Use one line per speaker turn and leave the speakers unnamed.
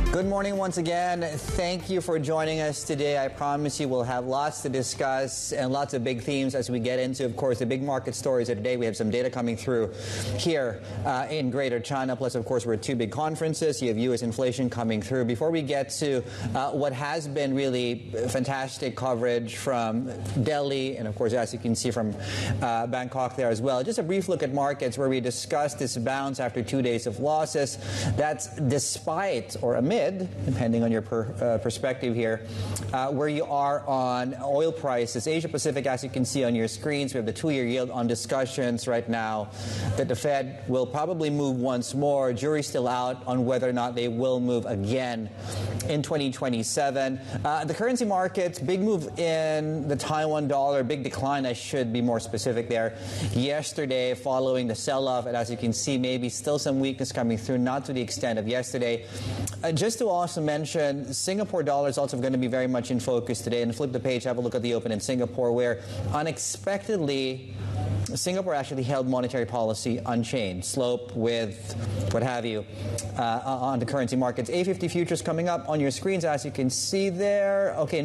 Good morning once again. Thank you for joining us today. I promise you we'll have lots to discuss and lots of big themes as we get into, of course, the big market stories of today. We have some data coming through here in Greater China. Plus, of course, we're at two big conferences. You have U.S. inflation coming through. Before we get to what has been really fantastic coverage from Delhi and, of course, as you can see from Bangkok there as well, just a brief look at markets where we discussed this bounce after 2 days of losses. That's despite or amid, depending on your perspective here, where you are on oil prices. Asia Pacific, as you can see on your screens, we have the 2-year yield on discussions right now that the Fed will probably move once more. Jury's still out on whether or not they will move again in 2027. The currency markets, big move in the Taiwan dollar, big decline, I should be more specific there, yesterday following the sell-off. And as you can see, maybe still some weakness coming through, not to the extent of yesterday. Just to also mention, Singapore dollar is also going to be very much in focus today. And flip the page, have a look at the open in Singapore, where unexpectedly Singapore actually held monetary policy unchanged, slope, width, what have you, on the currency markets. A50 futures coming up on your screens, as you can see there. Okay.